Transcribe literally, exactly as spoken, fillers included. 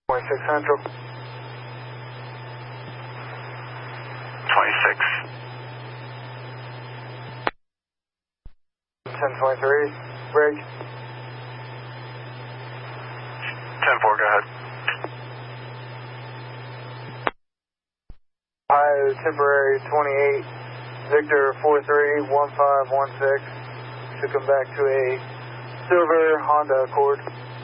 twenty-six Central. twenty-six. ten twenty-three, break. ten four, go ahead. Ohio temporary twenty-eight, Victor four three one five one six to come back to a silver Honda Accord.